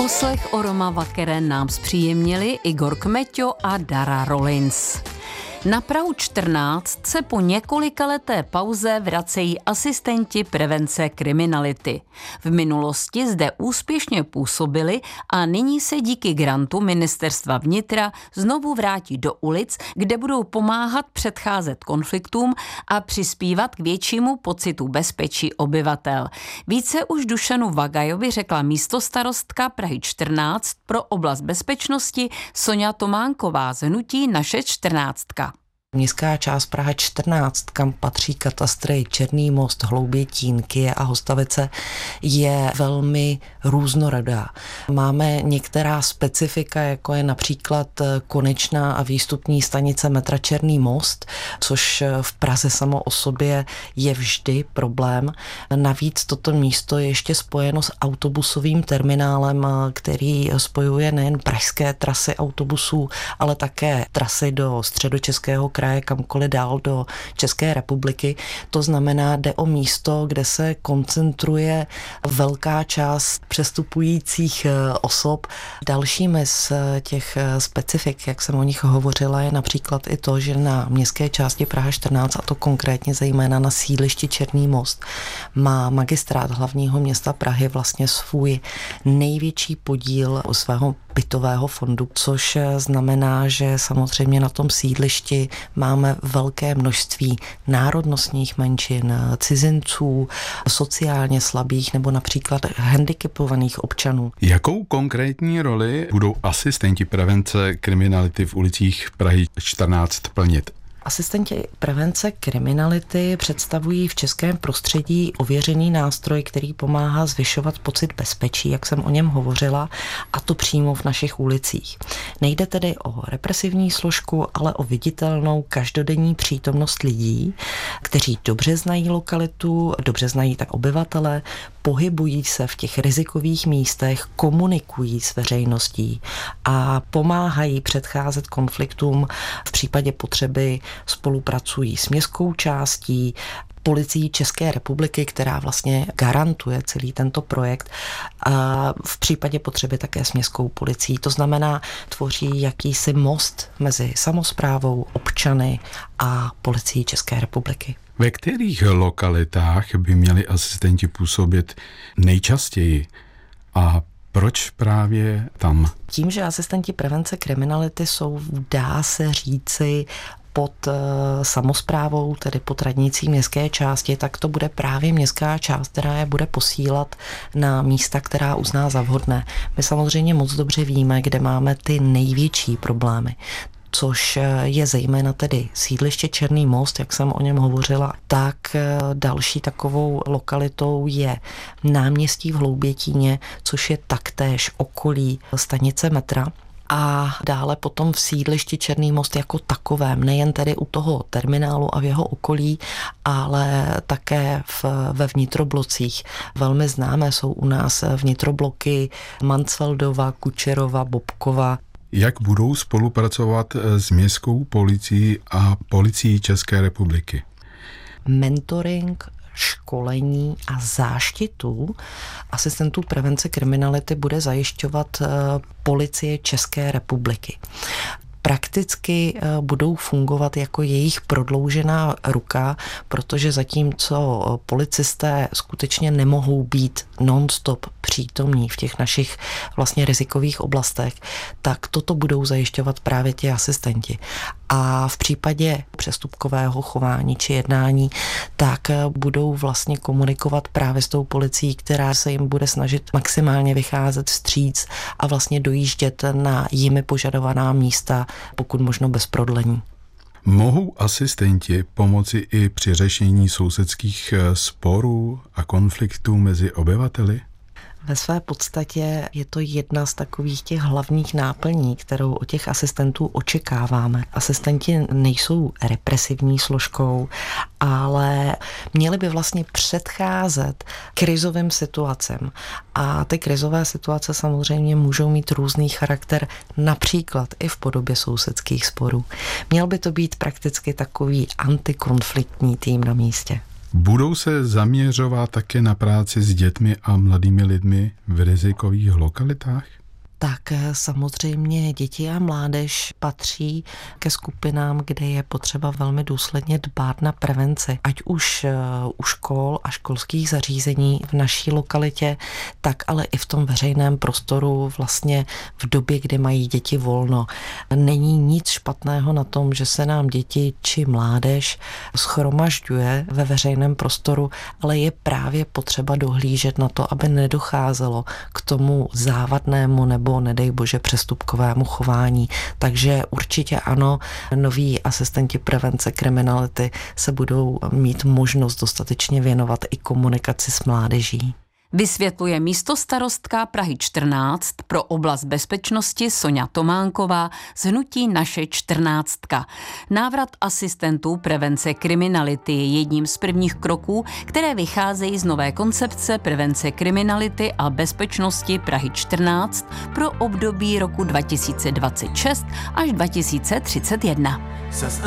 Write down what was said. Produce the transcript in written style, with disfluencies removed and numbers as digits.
Poslech Oroma Vakere nám zpříjemnili Igor Kmeťo a Dara Rollins. Na Prahu 14 se po několikaleté pauze vracejí asistenti prevence kriminality. V minulosti zde úspěšně působili a nyní se díky grantu Ministerstva vnitra znovu vrátí do ulic, kde budou pomáhat předcházet konfliktům a přispívat k většímu pocitu bezpečí obyvatel. Více už Dušanu Vagajovi řekla místostarostka Prahy 14 pro oblast bezpečnosti Soňa Tománková z hnutí Naše 14. Městská část Praha 14, kam patří katastry Černý Most, Hloubětín, Kyje a Hostavice, je velmi různorodá. Máme některá specifika, jako je například konečná a výstupní stanice metra Černý Most, což v Praze samo o sobě je vždy problém. Navíc toto místo je ještě spojeno s autobusovým terminálem, který spojuje nejen pražské trasy autobusů, ale také trasy do Středočeského kraje, kamkoliv dál do České republiky. To znamená, jde o místo, kde se koncentruje velká část přestupujících osob. Dalšími z těch specifik, jak jsem o nich hovořila, je například i to, že na městské části Praha 14, a to konkrétně zejména na sídlišti Černý Most, má magistrát hlavního města Prahy vlastně svůj největší podíl svého bytového fondu, což znamená, že samozřejmě na tom sídlišti máme velké množství národnostních menšin, cizinců, sociálně slabých nebo například handicapovaných občanů. Jakou konkrétní roli budou asistenti prevence kriminality v ulicích Prahy 14 plnit? Asistenti prevence kriminality představují v českém prostředí ověřený nástroj, který pomáhá zvyšovat pocit bezpečí, jak jsem o něm hovořila, a to přímo v našich ulicích. Nejde tedy o represivní složku, ale o viditelnou každodenní přítomnost lidí, kteří dobře znají lokalitu, dobře znají tak obyvatele, pohybují se v těch rizikových místech, komunikují s veřejností a pomáhají předcházet konfliktům. V případě potřeby spolupracují s městskou částí, policií České republiky, která vlastně garantuje celý tento projekt, a v případě potřeby také s městskou policií. To znamená, tvoří jakýsi most mezi samosprávou, občany a policií České republiky. Ve kterých lokalitách by měli asistenti působit nejčastěji a proč právě tam? Tím, že asistenti prevence kriminality jsou, dá se říci, pod samosprávou, tedy pod radnicí městské části, tak to bude právě městská část, která je bude posílat na místa, která uzná za vhodné. My samozřejmě moc dobře víme, kde máme ty největší problémy, což je zejména tedy sídliště Černý Most, jak jsem o něm hovořila, tak další takovou lokalitou je náměstí v Hloubětíně, což je taktéž okolí stanice metra. A dále potom v sídlišti Černý Most jako takovém, nejen tedy u toho terminálu a v jeho okolí, ale také ve vnitroblocích. Velmi známé jsou u nás vnitrobloky Mansfeldova, Kučerova, Bobkova. Jak budou spolupracovat s městskou policií a policií České republiky? Mentoring, školení a záštitu asistentů prevence kriminality bude zajišťovat policie České republiky. Prakticky budou fungovat jako jejich prodloužená ruka, protože zatímco policisté skutečně nemohou být non-stop přítomní v těch našich vlastně rizikových oblastech, tak toto budou zajišťovat právě ti asistenti. A v případě přestupkového chování či jednání, tak budou vlastně komunikovat právě s tou policií, která se jim bude snažit maximálně vycházet vstříc a vlastně dojíždět na jimi požadovaná místa, pokud možno bez prodlení. Mohou asistenti pomoci i při řešení sousedských sporů a konfliktů mezi obyvateli? Ve své podstatě je to jedna z takových těch hlavních náplní, kterou od těch asistentů očekáváme. Asistenti nejsou represivní složkou, ale měli by vlastně předcházet krizovým situacím. A ty krizové situace samozřejmě můžou mít různý charakter, například i v podobě sousedských sporů. Měl by to být prakticky takový antikonfliktní tým na místě. Budou se zaměřovat také na práci s dětmi a mladými lidmi v rizikových lokalitách? Tak samozřejmě děti a mládež patří ke skupinám, kde je potřeba velmi důsledně dbát na prevenci. Ať už u škol a školských zařízení v naší lokalitě, tak ale i v tom veřejném prostoru vlastně v době, kdy mají děti volno. Není nic špatného na tom, že se nám děti či mládež shromažďuje ve veřejném prostoru, ale je právě potřeba dohlížet na to, aby nedocházelo k tomu závadnému nebo nedej bože přestupkovému chování. Takže určitě ano, noví asistenti prevence kriminality se budou mít možnost dostatečně věnovat i komunikaci s mládeží. Vysvětluje místostarostka Prahy 14 pro oblast bezpečnosti Soňa Tománková z hnutí Naše 14. Návrat asistentů prevence kriminality je jedním z prvních kroků, které vycházejí z nové koncepce prevence kriminality a bezpečnosti Prahy 14 pro období roku 2026 až 2031.